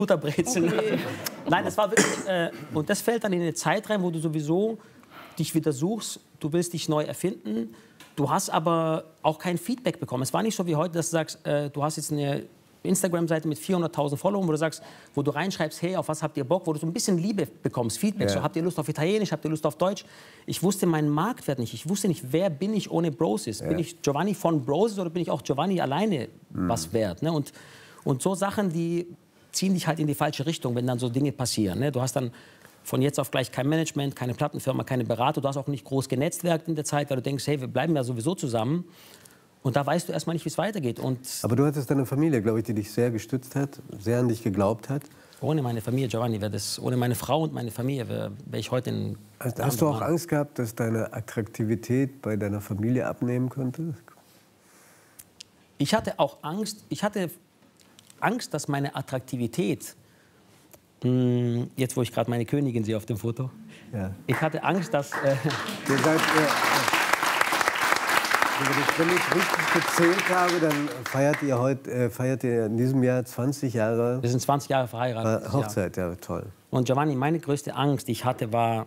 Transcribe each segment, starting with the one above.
Butterbrezeln. Okay. Nein, das war wirklich... und das fällt dann in eine Zeit rein, wo du sowieso dich wieder suchst. Du willst dich neu erfinden. Du hast aber auch kein Feedback bekommen. Es war nicht so wie heute, dass du sagst, du hast jetzt eine Instagram-Seite mit 400.000 Followern, wo du sagst, wo du reinschreibst, hey, auf was habt ihr Bock, wo du so ein bisschen Liebe bekommst, Feedback. Ja. So, habt ihr Lust auf Italienisch, habt ihr Lust auf Deutsch? Ich wusste meinen Marktwert nicht. Ich wusste nicht, wer bin ich ohne Broses? Ja. Bin ich Giovanni von Broses oder bin ich auch Giovanni alleine was wert? Ne? Und so Sachen, die ziehen dich halt in die falsche Richtung, wenn dann so Dinge passieren. Ne? Du hast dann von jetzt auf gleich kein Management, keine Plattenfirma, keine Berater. Du hast auch nicht groß genetzwerkt in der Zeit, weil du denkst, hey, wir bleiben ja sowieso zusammen. Und da weißt du erstmal nicht, wie es weitergeht. Aber du hattest eine Familie, glaube ich, die dich sehr gestützt hat, sehr an dich geglaubt hat. Ohne meine Familie, Giovanni, ohne meine Frau und meine Familie wäre ich heute in... Hast du auch Angst gehabt, dass deine Attraktivität bei deiner Familie abnehmen könnte? Ich hatte auch Angst. Ich hatte Angst, dass meine Attraktivität... Jetzt, wo ich gerade meine Königin sehe auf dem Foto. Ja. Ich hatte Angst, dass... Wenn ich richtig gezählt habe, dann feiert ihr in diesem Jahr 20 Jahre... Wir sind 20 Jahre verheiratet. Hochzeit, ja, toll. Und Giovanni, meine größte Angst, die ich hatte, war,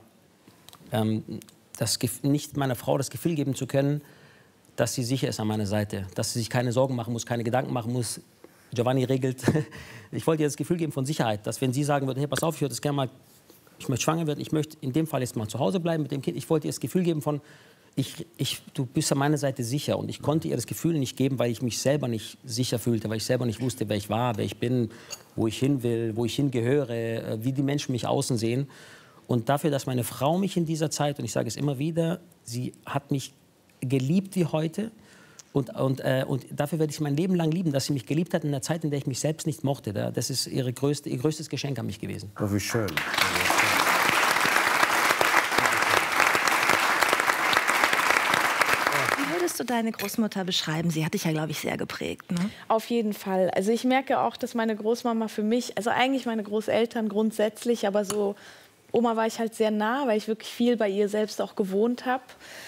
nicht meiner Frau das Gefühl geben zu können, dass sie sicher ist an meiner Seite. Dass sie sich keine Sorgen machen muss, keine Gedanken machen muss. Giovanni regelt. Ich wollte ihr das Gefühl geben von Sicherheit, dass wenn sie sagen würde, hey, pass auf, ich würde das gerne mal, ich möchte schwanger werden, ich möchte in dem Fall jetzt mal zu Hause bleiben mit dem Kind. Ich wollte ihr das Gefühl geben von, du bist an meiner Seite sicher. Und ich konnte ihr das Gefühl nicht geben, weil ich mich selber nicht sicher fühlte, weil ich selber nicht wusste, wer ich war, wer ich bin, wo ich hin will, wo ich hingehöre, wie die Menschen mich außen sehen. Und dafür, dass meine Frau mich in dieser Zeit, und ich sage es immer wieder, sie hat mich geliebt wie heute. Und dafür werde ich mein Leben lang lieben, dass sie mich geliebt hat in einer Zeit, in der ich mich selbst nicht mochte. Das ist ihr größtes Geschenk an mich gewesen. Oh, wie schön. Wie würdest du deine Großmutter beschreiben? Sie hat dich ja, glaube ich, sehr geprägt, ne? Auf jeden Fall. Also ich merke auch, dass meine Großmama für mich, also eigentlich meine Großeltern grundsätzlich, aber so Oma war ich halt sehr nah, weil ich wirklich viel bei ihr selbst auch gewohnt habe.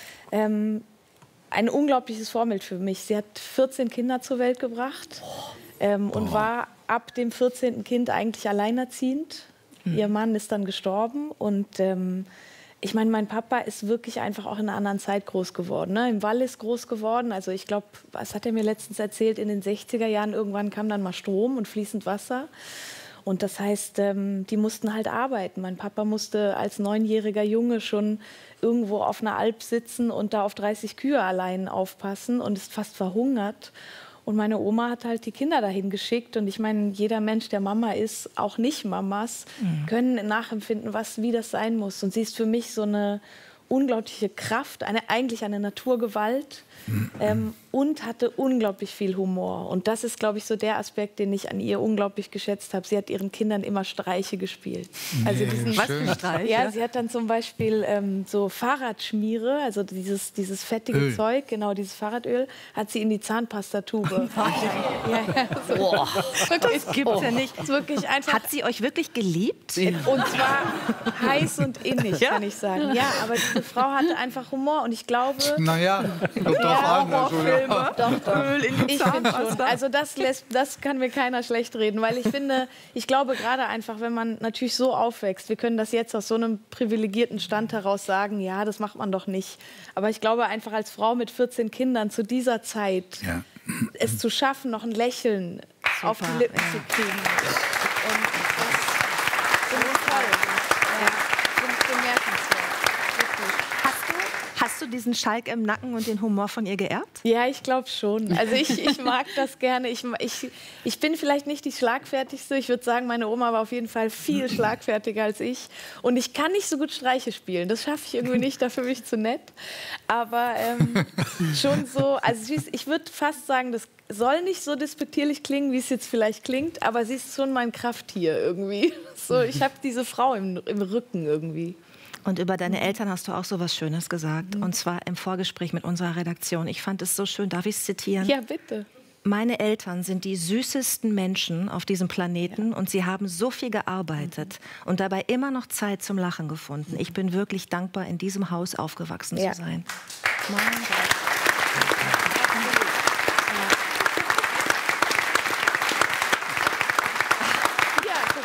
Ein unglaubliches Vorbild für mich. Sie hat 14 Kinder zur Welt gebracht und war ab dem 14. Kind eigentlich alleinerziehend. Ihr Mann ist dann gestorben und ich meine, mein Papa ist wirklich einfach auch in einer anderen Zeit groß geworden. Ne? Im Wallis groß geworden. Also ich glaube, was hat er mir letztens erzählt, in den 60er Jahren irgendwann kam dann mal Strom und fließend Wasser. Und das heißt, die mussten halt arbeiten. Mein Papa musste als 9-jähriger Junge schon irgendwo auf einer Alp sitzen und da auf 30 Kühe allein aufpassen und ist fast verhungert. Und meine Oma hat halt die Kinder dahin geschickt. Und ich meine, jeder Mensch, der Mama ist, auch nicht Mamas, können nachempfinden, wie das sein muss. Und sie ist für mich so eine unglaubliche Kraft, eigentlich eine Naturgewalt. Und hatte unglaublich viel Humor. Und das ist, glaube ich, so der Aspekt, den ich an ihr unglaublich geschätzt habe. Sie hat ihren Kindern immer Streiche gespielt. Also was für Streiche? Ja, sie hat dann zum Beispiel so Fahrradschmiere, also dieses fettige Zeug, genau, dieses Fahrradöl, hat sie in die Zahnpastatube. Das gibt's ja nicht. Ist wirklich einfach. Hat sie euch wirklich geliebt? Und zwar heiß und innig, kann ich sagen. Ja, aber diese Frau hatte einfach Humor. Und ich glaube... Naja, Horrorfilme. Doch. Ich finde schon. Also das kann mir keiner schlecht reden, weil ich glaube gerade einfach, wenn man natürlich so aufwächst, wir können das jetzt aus so einem privilegierten Stand heraus sagen, ja, das macht man doch nicht. Aber ich glaube einfach als Frau mit 14 Kindern zu dieser Zeit, es zu schaffen, noch ein Lächeln auf die Lippen zu kriegen. Und das finde ich toll. Finde ich bemerkenswert. Hast du diesen Schalk im Nacken und den Humor von ihr geerbt? Ja, ich glaube schon. Also ich mag das gerne. Ich bin vielleicht nicht die Schlagfertigste. Ich würde sagen, meine Oma war auf jeden Fall viel schlagfertiger als ich. Und ich kann nicht so gut Streiche spielen. Das schaffe ich irgendwie nicht, dafür bin ich zu nett. Aber schon so, also ich würde fast sagen, das soll nicht so despektierlich klingen, wie es jetzt vielleicht klingt, aber sie ist schon mein Krafttier irgendwie. So, ich habe diese Frau im Rücken irgendwie. Und über deine Eltern hast du auch so was Schönes gesagt. Und zwar im Vorgespräch mit unserer Redaktion. Ich fand es so schön. Darf ich es zitieren? Ja, bitte. Meine Eltern sind die süßesten Menschen auf diesem Planeten und sie haben so viel gearbeitet und dabei immer noch Zeit zum Lachen gefunden. Ich bin wirklich dankbar, in diesem Haus aufgewachsen zu sein. Mein Gott.